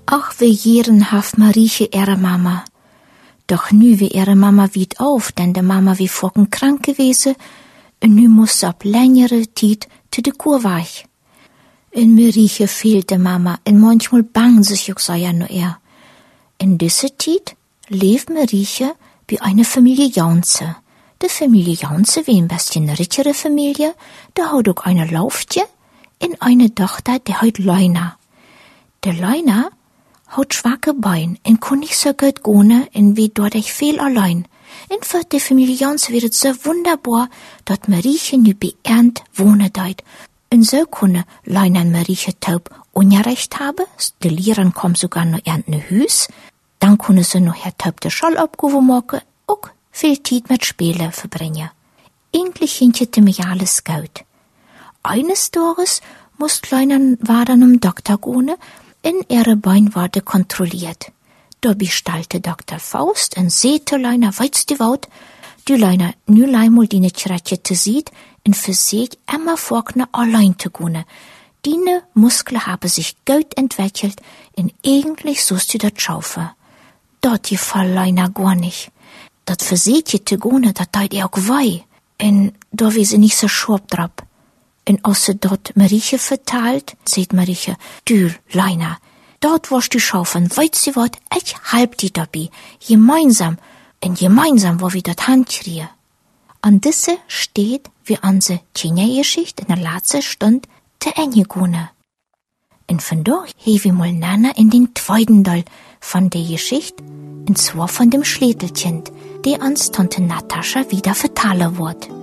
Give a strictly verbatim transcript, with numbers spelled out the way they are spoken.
Ach, wie jerenhaft Marieche ihre Mama. Doch nu wie ihre Mama wied auf, denn de Mama wie vorken krank gewesen, und nu muss sie ab längere Tijd zu de Kurweich. In Marieche fehlt de Mama, und manchmal bang sich auch so ja nur er. In diese Tijd lebt Marieche wie eine Familie Jaunze. De Familie Jaunze wie ein bisschen richtere Familie, da hat auch eine Laufje und eine Tochter, die heut Leuna. De Leuna hat schwache Bein und kann nicht so gut gehen und wie dadurch viel allein. Und für die Familie Jaunze wird es so wunderbar, dass Marieche nu bei Ernt wohnen deit. Und so kunne Leuna und Marieche taub ungerecht haben, die Lehren kommen sogar noch Ernt ne Hüs, dann kunne sie noch her taub de Schall abgewogen machen, auch viel Zeit mit Spielen verbringen. Eigentlich hintete mir alles gut. Eines Tages muss Leuna war dann am Doktor gehen, in ihre Bein wurde kontrolliert. Da bestellte Doktor Faust und sehte Leuna, weißt du wat, die Leuna nu leimal die ne Schreckete sieht, und für sich immer vorkne allein zu gehen. Dine Muskeln haben sich gut entwickelt, und eigentlich sollst du dat schaufen. Dort gefall Leuna gar nicht. Dat für sich zu gehen, dat teit ihr auch wei, und da wie sie nicht so scharf drauf. Und als sie dort Marieche verteilt, sagt Marieche, du, Leuna, dort wirst du schaffen, weißt du wat, ich halb die dabei, gemeinsam, und gemeinsam, wo wir dort handkriegen. An diese steht, wie unsere Tjenja-Geschichte in der letzten Stunde zu Ende gehen. Und von da haben wir mal Nana in den zweiten Teil von der Geschichte, und zwar von dem Schlätelchen, die uns Tante Natascha wieder vertalen wird.